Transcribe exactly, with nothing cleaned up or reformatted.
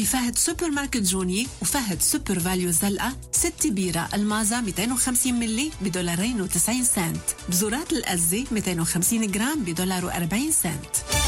بفهد سوبر ماركت جوني وفهد سوبر فاليو زلقة ستة بيرة المازا مئتين وخمسين ملي بدولارين وتسعين سنت. بزورات الأزي مئتين وخمسين جرام بدولار وأربعين سنت.